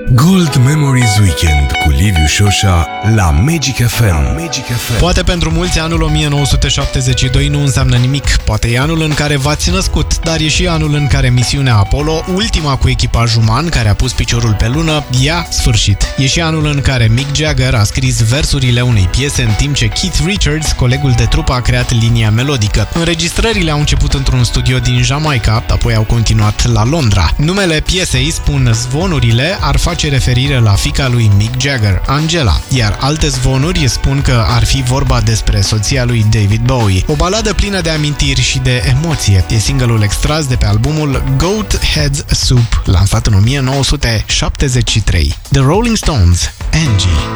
Gold Memories Weekend cu Liviu Șoșa la Magic FM. Poate pentru mulți anul 1972 nu înseamnă nimic. Poate e anul în care v-ați născut, dar e și anul în care misiunea Apollo, ultima cu echipaj uman care a pus piciorul pe lună, i-a sfârșit. E și anul în care Mick Jagger a scris versurile unei piese, în timp ce Keith Richards, colegul de trupă, a creat linia melodică. Înregistrările au început într-un studio din Jamaica, apoi au continuat la Londra. Numele piesei, spun zvonurile, ar face referire la fiica lui Mick Jagger, Angela, iar alte zvonuri spun că ar fi vorba despre soția lui David Bowie. O baladă plină de amintiri și de emoție. E single-ul extras de pe albumul Goat Heads Soup, lansat în 1973. The Rolling Stones, Angie.